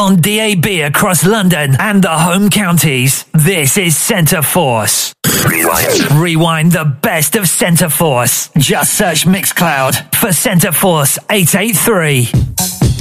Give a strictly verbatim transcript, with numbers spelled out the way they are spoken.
on D A B across London and the home counties. This is Centre Force. Rewind. Rewind the best of Centre Force. Just search Mixcloud for Centre Force eight eight three.